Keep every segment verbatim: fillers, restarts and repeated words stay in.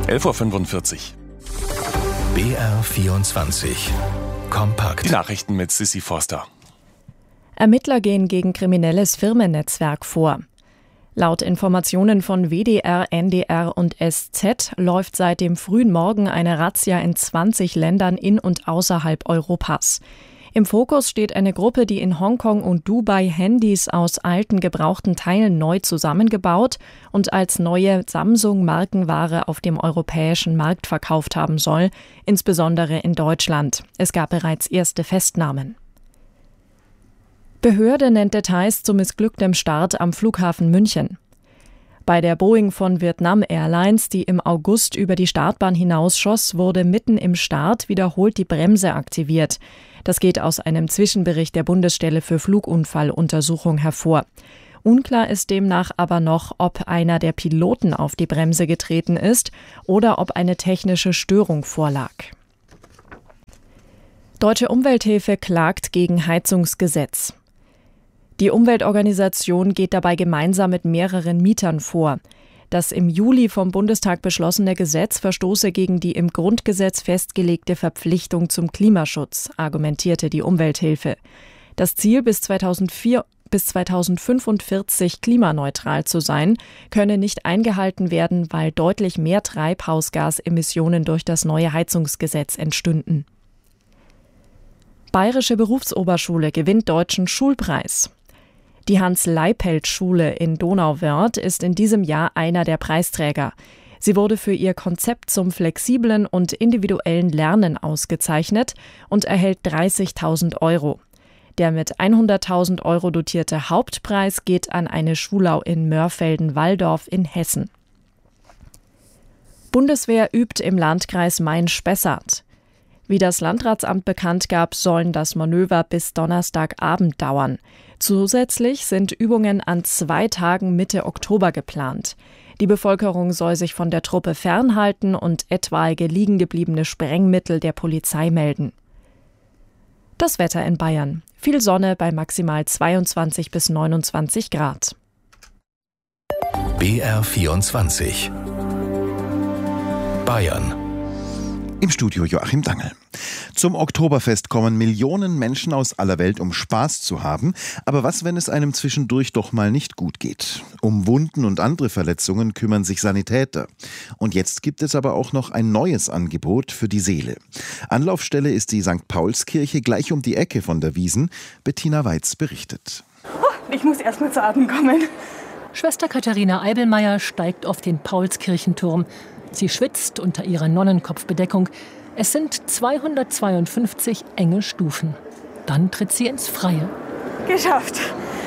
elf Uhr fünfundvierzig. B R vierundzwanzig. Kompakt. Die Nachrichten mit Sissi Forster. Ermittler gehen gegen kriminelles Firmennetzwerk vor. Laut Informationen von W D R, N D R und S Z läuft seit dem frühen Morgen eine Razzia in zwanzig Ländern in und außerhalb Europas. Im Fokus steht eine Gruppe, die in Hongkong und Dubai Handys aus alten, gebrauchten Teilen neu zusammengebaut und als neue Samsung-Markenware auf dem europäischen Markt verkauft haben soll, insbesondere in Deutschland. Es gab bereits erste Festnahmen. Behörde nennt Details zu missglücktem Start am Flughafen München. Bei der Boeing von Vietnam Airlines, die im August über die Startbahn hinausschoss, wurde mitten im Start wiederholt die Bremse aktiviert. Das geht aus einem Zwischenbericht der Bundesstelle für Flugunfalluntersuchung hervor. Unklar ist demnach aber noch, ob einer der Piloten auf die Bremse getreten ist oder ob eine technische Störung vorlag. Deutsche Umwelthilfe klagt gegen Heizungsgesetz. Die Umweltorganisation geht dabei gemeinsam mit mehreren Mietern vor. Das im Juli vom Bundestag beschlossene Gesetz verstoße gegen die im Grundgesetz festgelegte Verpflichtung zum Klimaschutz, argumentierte die Umwelthilfe. Das Ziel, bis zweitausendvier bis zweitausendfünfundvierzig klimaneutral zu sein, könne nicht eingehalten werden, weil deutlich mehr Treibhausgasemissionen durch das neue Heizungsgesetz entstünden. Bayerische Berufsoberschule gewinnt Deutschen Schulpreis. Die Hans-Leipelt-Schule in Donauwörth ist in diesem Jahr einer der Preisträger. Sie wurde für ihr Konzept zum flexiblen und individuellen Lernen ausgezeichnet und erhält dreißigtausend Euro. Der mit hunderttausend Euro dotierte Hauptpreis geht an eine Schulau in Mörfelden-Walldorf in Hessen. Bundeswehr übt im Landkreis Main-Spessart. Wie das Landratsamt bekannt gab, sollen das Manöver bis Donnerstagabend dauern. Zusätzlich sind Übungen an zwei Tagen Mitte Oktober geplant. Die Bevölkerung soll sich von der Truppe fernhalten und etwaige liegengebliebene Sprengmittel der Polizei melden. Das Wetter in Bayern. Viel Sonne bei maximal zweiundzwanzig bis neunundzwanzig Grad. B R vierundzwanzig. Bayern. Im Studio Joachim Dangel. Zum Oktoberfest kommen Millionen Menschen aus aller Welt, um Spaß zu haben. Aber was, wenn es einem zwischendurch doch mal nicht gut geht? Um Wunden und andere Verletzungen kümmern sich Sanitäter. Und jetzt gibt es aber auch noch ein neues Angebot für die Seele. Anlaufstelle ist die Sankt Paulskirche gleich um die Ecke von der Wiesn. Bettina Weiz berichtet. Oh, ich muss erst mal zu Atem kommen. Schwester Katharina Eibelmeier steigt auf den Paulskirchenturm. Sie schwitzt unter ihrer Nonnenkopfbedeckung. Es sind zweihundertzweiundfünfzig enge Stufen. Dann tritt sie ins Freie. Geschafft.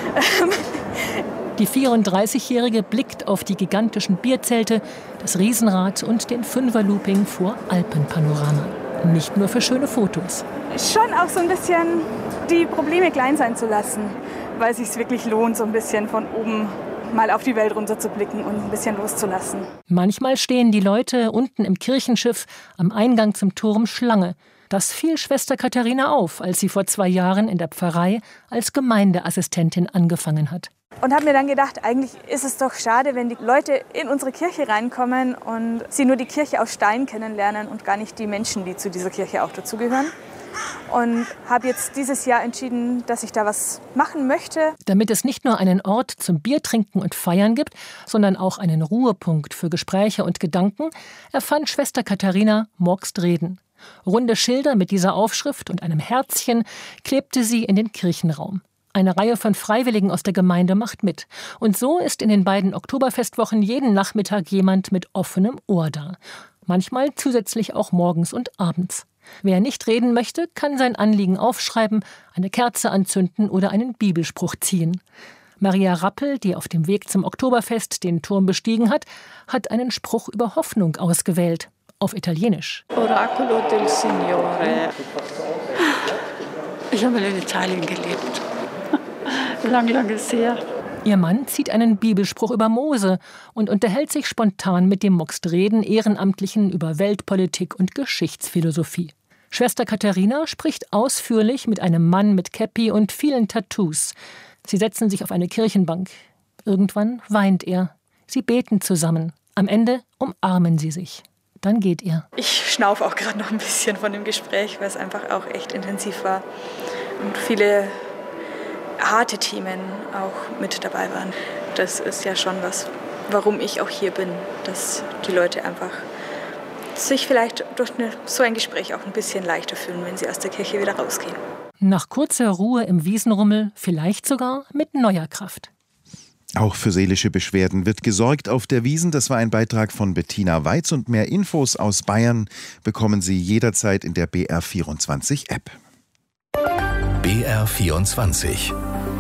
Die vierunddreißigjährige blickt auf die gigantischen Bierzelte, das Riesenrad und den Fünferlooping vor Alpenpanorama. Nicht nur für schöne Fotos. Schon auch so ein bisschen die Probleme klein sein zu lassen, weil es sich wirklich lohnt, so ein bisschen von oben mal auf die Welt runterzublicken und ein bisschen loszulassen. Manchmal stehen die Leute unten im Kirchenschiff am Eingang zum Turm Schlange. Das fiel Schwester Katharina auf, als sie vor zwei Jahren in der Pfarrei als Gemeindeassistentin angefangen hat. Und habe mir dann gedacht, eigentlich ist es doch schade, wenn die Leute in unsere Kirche reinkommen und sie nur die Kirche aus Stein kennenlernen und gar nicht die Menschen, die zu dieser Kirche auch dazugehören. Und habe jetzt dieses Jahr entschieden, dass ich da was machen möchte. Damit es nicht nur einen Ort zum Biertrinken und Feiern gibt, sondern auch einen Ruhepunkt für Gespräche und Gedanken, erfand Schwester Katharina Mogst Reden. Runde Schilder mit dieser Aufschrift und einem Herzchen klebte sie in den Kirchenraum. Eine Reihe von Freiwilligen aus der Gemeinde macht mit. Und so ist in den beiden Oktoberfestwochen jeden Nachmittag jemand mit offenem Ohr da. Manchmal zusätzlich auch morgens und abends. Wer nicht reden möchte, kann sein Anliegen aufschreiben, eine Kerze anzünden oder einen Bibelspruch ziehen. Maria Rappel, die auf dem Weg zum Oktoberfest den Turm bestiegen hat, hat einen Spruch über Hoffnung ausgewählt. Auf Italienisch. Oraculo del Signore. Ich habe in Italien gelebt. Lang, lang ist her. Ihr Mann zieht einen Bibelspruch über Mose und unterhält sich spontan mit dem Mogst Reden Ehrenamtlichen über Weltpolitik und Geschichtsphilosophie. Schwester Katharina spricht ausführlich mit einem Mann mit Käppi und vielen Tattoos. Sie setzen sich auf eine Kirchenbank. Irgendwann weint er. Sie beten zusammen. Am Ende umarmen sie sich. dann geht ihr. Ich schnaufe auch gerade noch ein bisschen von dem Gespräch, weil es einfach auch echt intensiv war und viele harte Themen auch mit dabei waren. Das ist ja schon was, warum ich auch hier bin, dass die Leute einfach sich vielleicht durch eine, so ein Gespräch auch ein bisschen leichter fühlen, wenn sie aus der Kirche wieder rausgehen. Nach kurzer Ruhe im Wiesenrummel vielleicht sogar mit neuer Kraft. Auch für seelische Beschwerden wird gesorgt auf der Wiesn. Das war ein Beitrag von Bettina Weiz und mehr Infos aus Bayern bekommen Sie jederzeit in der B R vierundzwanzig App. B R vierundzwanzig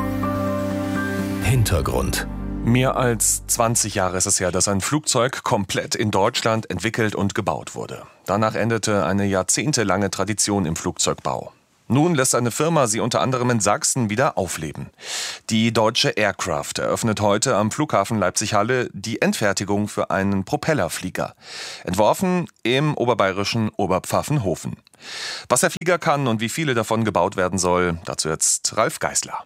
Hintergrund. Mehr als zwanzig Jahre ist es her, dass ein Flugzeug komplett in Deutschland entwickelt und gebaut wurde. Danach endete eine jahrzehntelange Tradition im Flugzeugbau. Nun lässt eine Firma sie unter anderem in Sachsen wieder aufleben. Die Deutsche Aircraft eröffnet heute am Flughafen Leipzig-Halle die Endfertigung für einen Propellerflieger. Entworfen im oberbayerischen Oberpfaffenhofen. Was der Flieger kann und wie viele davon gebaut werden soll, dazu jetzt Ralf Geißler.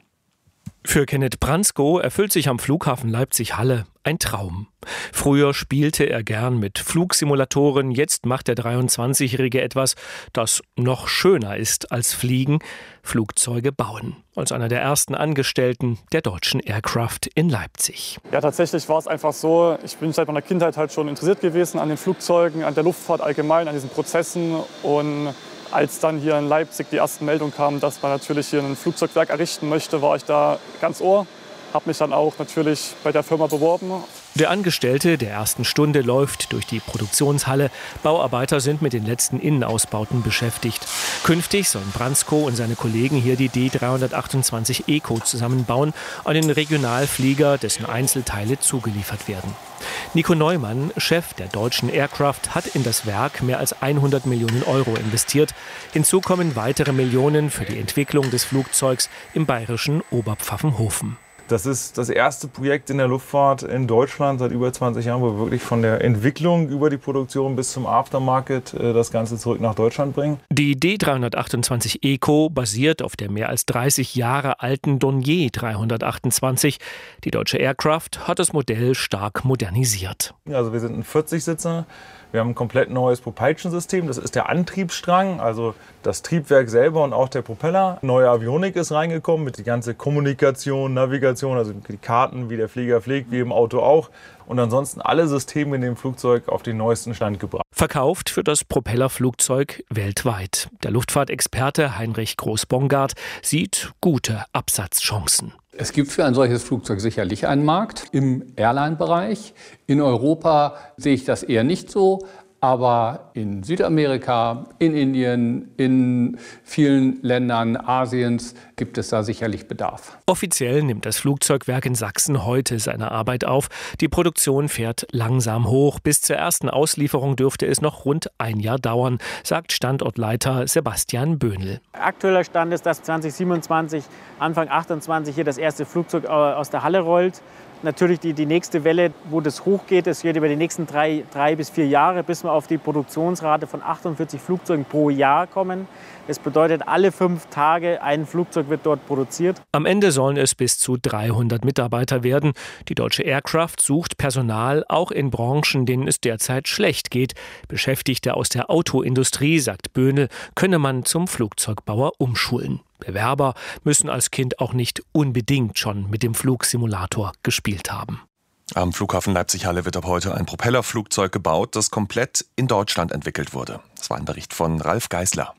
Für Kenneth Bransko erfüllt sich am Flughafen Leipzig-Halle ein Traum. Früher spielte er gern mit Flugsimulatoren, jetzt macht der dreiundzwanzigjährige etwas, das noch schöner ist als Fliegen, Flugzeuge bauen. Als einer der ersten Angestellten der Deutschen Aircraft in Leipzig. Ja, tatsächlich war es einfach so, ich bin seit meiner Kindheit halt schon interessiert gewesen an den Flugzeugen, an der Luftfahrt allgemein, an diesen Prozessen. Und als dann hier in Leipzig die ersten Meldungen kamen, dass man natürlich hier ein Flugzeugwerk errichten möchte, war ich da ganz ohr. Habe mich dann auch natürlich bei der Firma beworben. Der Angestellte der ersten Stunde läuft durch die Produktionshalle. Bauarbeiter sind mit den letzten Innenausbauten beschäftigt. Künftig sollen Bransko und seine Kollegen hier die D dreihundertachtundzwanzig Eco zusammenbauen, einen Regionalflieger, dessen Einzelteile zugeliefert werden. Nico Neumann, Chef der Deutschen Aircraft, hat in das Werk mehr als hundert Millionen Euro investiert. Hinzu kommen weitere Millionen für die Entwicklung des Flugzeugs im bayerischen Oberpfaffenhofen. Das ist das erste Projekt in der Luftfahrt in Deutschland seit über zwanzig Jahren, wo wir wirklich von der Entwicklung über die Produktion bis zum Aftermarket das Ganze zurück nach Deutschland bringen. Die D dreihundertachtundzwanzig Eco basiert auf der mehr als dreißig Jahre alten Dornier dreihundertachtundzwanzig. Die Deutsche Aircraft hat das Modell stark modernisiert. Also wir sind ein vierzig-Sitzer. Wir haben ein komplett neues Propulsion-System. Das ist der Antriebsstrang, also das Triebwerk selber und auch der Propeller. Neue Avionik ist reingekommen mit die ganze Kommunikation, Navigation, also die Karten, wie der Flieger fliegt, wie im Auto auch. Und ansonsten alle Systeme in dem Flugzeug auf den neuesten Stand gebracht. Verkauft für das Propellerflugzeug weltweit. Der Luftfahrtexperte Heinrich Groß-Bongard sieht gute Absatzchancen. Es gibt für ein solches Flugzeug sicherlich einen Markt im Airline-Bereich. In Europa sehe ich das eher nicht so. Aber in Südamerika, in Indien, in vielen Ländern Asiens gibt es da sicherlich Bedarf. Offiziell nimmt das Flugzeugwerk in Sachsen heute seine Arbeit auf. Die Produktion fährt langsam hoch. Bis zur ersten Auslieferung dürfte es noch rund ein Jahr dauern, sagt Standortleiter Sebastian Böhnl. Aktueller Stand ist, dass zwanzig siebenundzwanzig, Anfang achtundzwanzig hier das erste Flugzeug aus der Halle rollt. Natürlich die, die nächste Welle, wo das hochgeht, das geht über die nächsten drei, drei bis vier Jahre, bis wir auf die Produktionsrate von achtundvierzig Flugzeugen pro Jahr kommen. Das bedeutet, alle fünf Tage ein Flugzeug wird dort produziert. Am Ende sollen es bis zu dreihundert Mitarbeiter werden. Die Deutsche Aircraft sucht Personal auch in Branchen, denen es derzeit schlecht geht. Beschäftigte aus der Autoindustrie, sagt Böhnl, könne man zum Flugzeugbauer umschulen. Bewerber müssen als Kind auch nicht unbedingt schon mit dem Flugsimulator gespielt haben. Am Flughafen Leipzig-Halle wird ab heute ein Propellerflugzeug gebaut, das komplett in Deutschland entwickelt wurde. Das war ein Bericht von Ralf Geißler.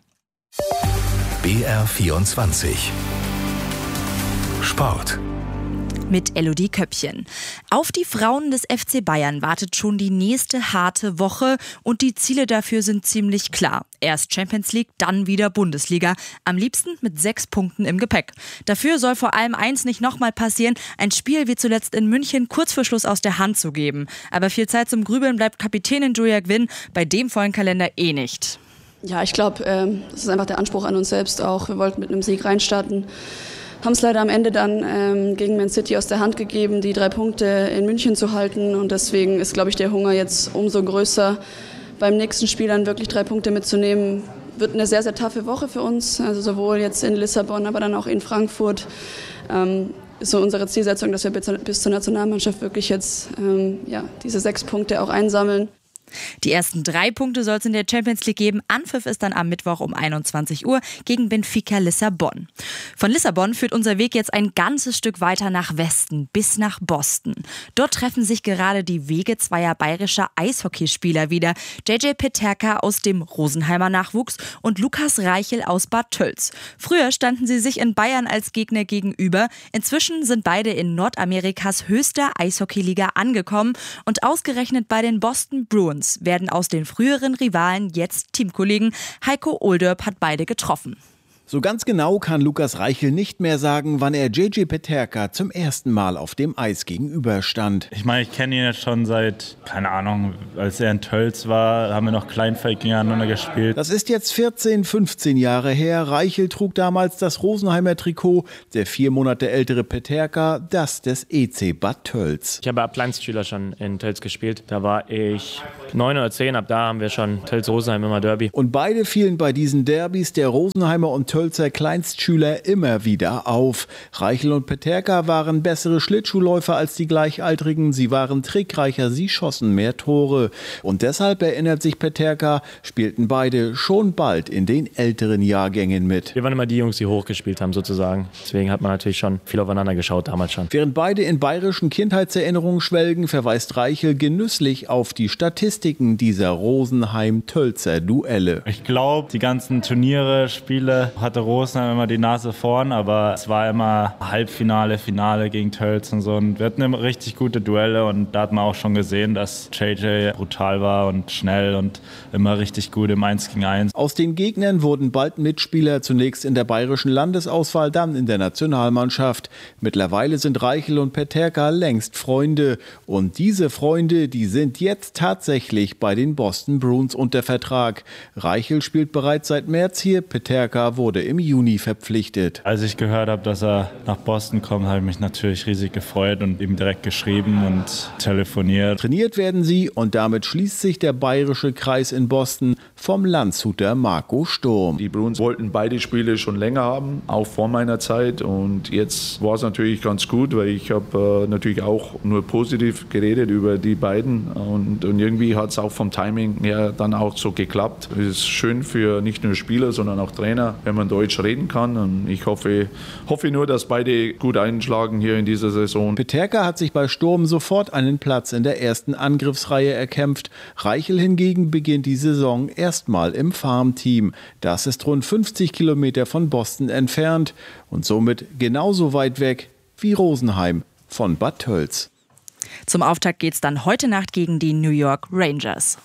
B R vierundzwanzig Sport. Mit Elodie Köppchen. Auf die Frauen des F C Bayern wartet schon die nächste harte Woche und die Ziele dafür sind ziemlich klar. Erst Champions League, dann wieder Bundesliga. Am liebsten mit sechs Punkten im Gepäck. Dafür soll vor allem eins nicht nochmal passieren, ein Spiel wie zuletzt in München kurz vor Schluss aus der Hand zu geben. Aber viel Zeit zum Grübeln bleibt Kapitänin Julia Gwynn bei dem vollen Kalender eh nicht. Ja, ich glaube, ähm, das ist einfach der Anspruch an uns selbst auch. Wir wollten mit einem Sieg reinstarten. Haben es leider am Ende dann ähm, gegen Man City aus der Hand gegeben, die drei Punkte in München zu halten. Und deswegen ist, glaube ich, der Hunger jetzt umso größer, beim nächsten Spiel dann wirklich drei Punkte mitzunehmen. Wird eine sehr, sehr taffe Woche für uns. Also sowohl jetzt in Lissabon, aber dann auch in Frankfurt. Ähm, ist so unsere Zielsetzung, dass wir bis zur Nationalmannschaft wirklich jetzt ähm, ja, diese sechs Punkte auch einsammeln. Die ersten drei Punkte soll es in der Champions League geben. Anpfiff ist dann am Mittwoch um einundzwanzig Uhr gegen Benfica Lissabon. Von Lissabon führt unser Weg jetzt ein ganzes Stück weiter nach Westen, bis nach Boston. Dort treffen sich gerade die Wege zweier bayerischer Eishockeyspieler wieder. J J Peterka aus dem Rosenheimer Nachwuchs und Lukas Reichel aus Bad Tölz. Früher standen sie sich in Bayern als Gegner gegenüber. Inzwischen sind beide in Nordamerikas höchster Eishockeyliga angekommen und ausgerechnet bei den Boston Bruins werden aus den früheren Rivalen jetzt Teamkollegen. Heiko Oldörp hat beide getroffen. So ganz genau kann Lukas Reichel nicht mehr sagen, wann er J J Peterka zum ersten Mal auf dem Eis gegenüberstand. Ich meine, ich kenne ihn jetzt schon seit, keine Ahnung, als er in Tölz war, haben wir noch Kleinfeld gegeneinander gespielt. Das ist jetzt vierzehn, fünfzehn Jahre her. Reichel trug damals das Rosenheimer Trikot, der vier Monate ältere Peterka das des E C Bad Tölz. Ich habe ab Kleinstschüler schon in Tölz gespielt. Da war ich neun oder zehn, ab da haben wir schon Tölz-Rosenheim immer Derby. Und beide fielen bei diesen Derbys der Rosenheimer und Tölzer Kleinstschüler immer wieder auf. Reichel und Peterka waren bessere Schlittschuhläufer als die Gleichaltrigen. Sie waren trickreicher, sie schossen mehr Tore. Und deshalb, erinnert sich Peterka, spielten beide schon bald in den älteren Jahrgängen mit. Wir waren immer die Jungs, die hochgespielt haben sozusagen. Deswegen hat man natürlich schon viel aufeinander geschaut damals schon. Während beide in bayerischen Kindheitserinnerungen schwelgen, verweist Reichel genüsslich auf die Statistiken dieser Rosenheim-Tölzer Duelle. Ich glaube, die ganzen Turniere, Spiele hatte Rosenheim immer die Nase vorn, aber es war immer Halbfinale, Finale gegen Tölz und so. Und wir hatten immer richtig gute Duelle und da hat man auch schon gesehen, dass J J brutal war und schnell und immer richtig gut im eins gegen eins. Aus den Gegnern wurden bald Mitspieler, zunächst in der bayerischen Landesauswahl, dann in der Nationalmannschaft. Mittlerweile sind Reichel und Peterka längst Freunde. Und diese Freunde, die sind jetzt tatsächlich bei den Boston Bruins unter Vertrag. Reichel spielt bereits seit März hier, Peterka wurde im Juni verpflichtet. Als ich gehört habe, dass er nach Boston kommt, habe ich mich natürlich riesig gefreut und ihm direkt geschrieben und telefoniert. Trainiert werden sie und damit schließt sich der bayerische Kreis in Boston vom Landshuter Marco Sturm. Die Bruins wollten beide Spiele schon länger haben, auch vor meiner Zeit, und jetzt war es natürlich ganz gut, weil ich habe äh, natürlich auch nur positiv geredet über die beiden und, und irgendwie hat es auch vom Timing her dann auch so geklappt. Es ist schön für nicht nur Spieler, sondern auch Trainer, wenn man Deutsch reden kann, und ich hoffe, hoffe nur, dass beide gut einschlagen hier in dieser Saison. Peterka hat sich bei Sturm sofort einen Platz in der ersten Angriffsreihe erkämpft. Reichel hingegen beginnt die Saison erstmal im Farmteam. Das ist rund fünfzig Kilometer von Boston entfernt und somit genauso weit weg wie Rosenheim von Bad Tölz. Zum Auftakt geht's dann heute Nacht gegen die New York Rangers.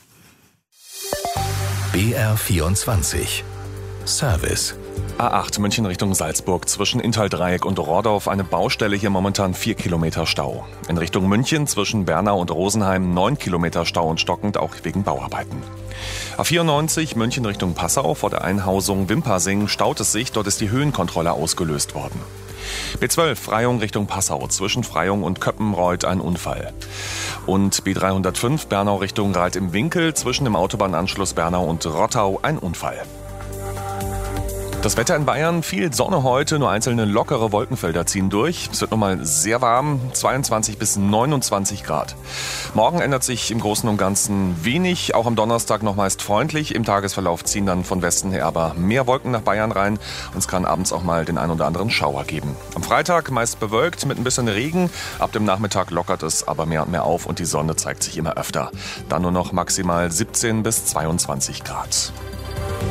B R vierundzwanzig Service. A acht München Richtung Salzburg, zwischen Inntal-Dreieck und Rordorf eine Baustelle, hier momentan vier Kilometer Stau. In Richtung München zwischen Bernau und Rosenheim neun Kilometer Stau und stockend, auch wegen Bauarbeiten. A vierundneunzig München Richtung Passau, vor der Einhausung Wimpassing staut es sich, dort ist die Höhenkontrolle ausgelöst worden. B zwölf Freyung Richtung Passau, zwischen Freyung und Köppenreuth ein Unfall. Und B dreihundertfünf Bernau Richtung Reit im Winkel, zwischen dem Autobahnanschluss Bernau und Rottau ein Unfall. Das Wetter in Bayern, viel Sonne heute, nur einzelne lockere Wolkenfelder ziehen durch. Es wird nochmal sehr warm, zweiundzwanzig bis neunundzwanzig Grad. Morgen ändert sich im Großen und Ganzen wenig, auch am Donnerstag noch meist freundlich. Im Tagesverlauf ziehen dann von Westen her aber mehr Wolken nach Bayern rein und es kann abends auch mal den ein oder anderen Schauer geben. Am Freitag meist bewölkt mit ein bisschen Regen, ab dem Nachmittag lockert es aber mehr und mehr auf und die Sonne zeigt sich immer öfter. Dann nur noch maximal siebzehn bis zweiundzwanzig Grad.